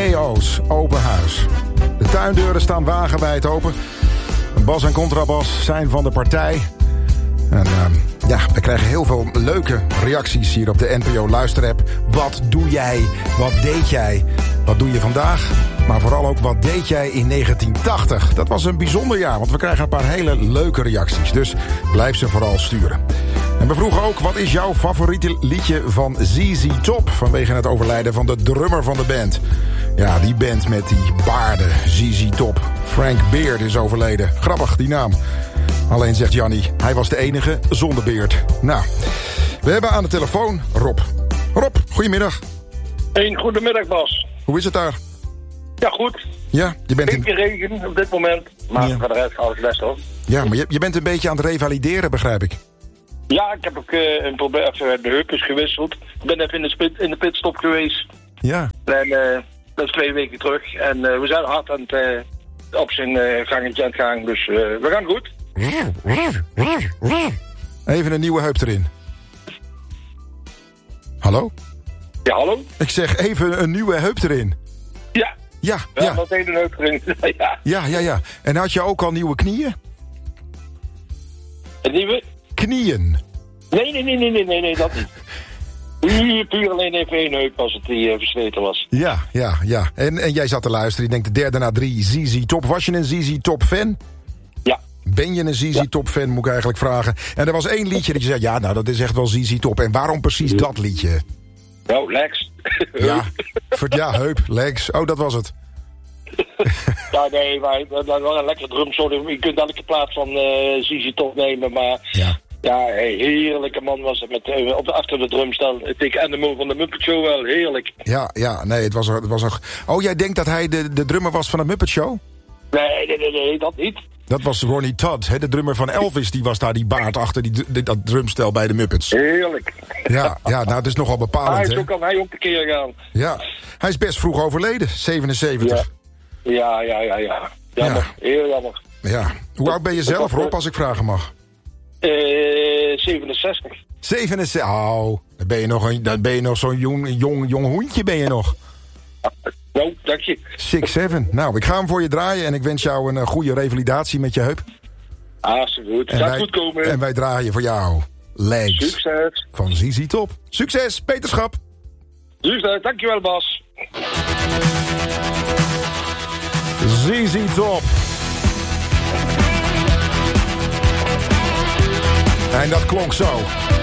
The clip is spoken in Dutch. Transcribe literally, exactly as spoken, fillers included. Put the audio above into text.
E O's Open Huis. De tuindeuren staan wagenwijd open. Bas en contrabas zijn van de partij. En uh, ja, we krijgen heel veel leuke reacties hier op de N P O Luisterapp. Wat doe jij? Wat deed jij? Wat doe je vandaag? Maar vooral ook, wat deed jij in negentien tachtig? Dat was een bijzonder jaar, want we krijgen een paar hele leuke reacties. Dus blijf ze vooral sturen. En we vroegen ook, wat is jouw favoriete liedje van Z Z Top? Vanwege het overlijden van de drummer van de band. Ja, die band met die baarden, Z Z Top. Frank Beard is overleden. Grappig, die naam. Alleen zegt Jannie, hij was de enige zonder beard. Nou, we hebben aan de telefoon Rob. Rob, goedemiddag. Een goedemiddag, Bas. Hoe is het daar? Ja, goed. Ja, je bent Beetje in... regen op dit moment, maar Ja. voor de rest alles best hoor. Ja, maar je, je bent een beetje aan het revalideren, begrijp ik. Ja, ik heb ook uh, een probleem, even de heupjes gewisseld. Ik ben even in de, spit, in de pitstop geweest. Ja. En uh, dat is twee weken terug. En uh, we zijn hard aan het, uh, op zijn uh, gangetje aan het gaan, dus uh, we gaan goed. Even een nieuwe heup erin. Hallo? Ja, hallo? Ik zeg even een nieuwe heup erin. Ja. Ja, Ja, ja. dat heet een heup erin. Ja. Ja, ja, ja. En had je ook al nieuwe knieën? Het nieuwe? Knieën. Nee, nee, nee, nee, nee, nee, nee, dat niet. Puur, puur alleen even één heup als het die uh, versleten was. Ja, ja, ja. En, en jij zat te luisteren. Je denkt de derde na drie Z Z Top. Was je een Z Z Top fan? Ja. Ben je een Z Z Top fan, moet ik eigenlijk vragen. En er was één liedje dat je zei, ja, nou, dat is echt wel Z Z Top. En waarom precies dat liedje? Nou, Lex. Ja, voor, ja, heup, legs. Oh, dat was het. Ja, nee, maar dat was wel een lekkere drumsolo. Je kunt elke plaats van uh, Z Z Top nemen, maar... Ja. Ja, een heerlijke man was het met, uh, op de, achter de drumstel. Het ik Animal van de Muppet Show wel, heerlijk. Ja, ja, nee, het was, het was een... Oh, jij denkt dat hij de, de drummer was van de Muppet Show? Nee, nee, nee, nee, dat niet. Dat was Ronnie Todd, hè? De drummer van Elvis. Die was daar die baard achter die, die, dat drumstel bij de Muppets. Heerlijk. Ja, ja, nou, het is nogal bepalend, Hij hè? zo kan hij op de keer gaan. Ja, hij is best vroeg overleden, zevenenzeventig. Ja, ja, ja, ja. Jammer, Ja. heel jammer. Ja. Hoe oud ben je zelf, Rob, als ik vragen mag? Uh, zevenenzestig. zevenenzestig. Oh, dan ben je nog, een, dan ben je nog zo'n jong, jong, jong hoentje, ben je nog. Nou, dank je. zes zeven. Nou, ik ga hem voor je draaien en ik wens jou een uh, goede revalidatie met je heup. Ah, zo goed. En Gaat wij, goed komen. En wij draaien voor jou Legs Succes. van Z Z Top. Succes, beterschap. Succes, dankjewel Bas. Z Z Top. En dat klonk zo.